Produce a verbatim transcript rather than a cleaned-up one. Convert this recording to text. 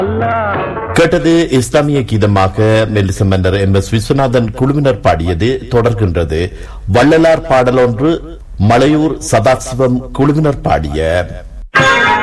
கேட்டது இஸ்லாமிய கீதமாக மெல்லிச மன்னர் எம் எஸ் விஸ்வநாதன் குழுவினர் பாடியது. தொடர்கின்றது வள்ளலார் பாடலொன்று மலையூர் சதாசிவம் குழுவினர் பாடிய